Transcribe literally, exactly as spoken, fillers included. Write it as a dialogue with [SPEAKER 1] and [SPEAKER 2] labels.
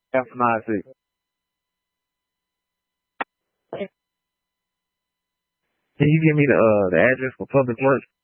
[SPEAKER 1] F nine six. Can you give me the uh the address for Public Works?